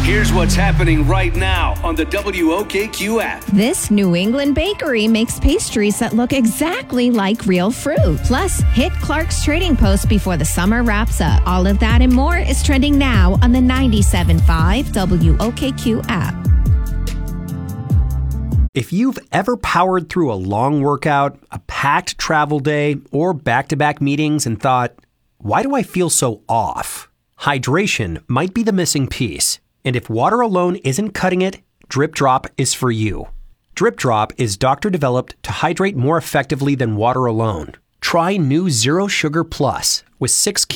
Here's what's happening right now on the WOKQ app. This New England bakery makes pastries that look exactly like real fruit. Plus, hit Clark's Trading Post before the summer wraps up. All of that and more is trending now on the 97.5 WOKQ app. If you've ever powered through a long workout, a packed travel day, or back-to-back meetings and thought, why do I feel so off? Hydration might be the missing piece. And if water alone isn't cutting it, Drip Drop is for you. Drip Drop is doctor-developed to hydrate more effectively than water alone. Try new Zero Sugar Plus with 6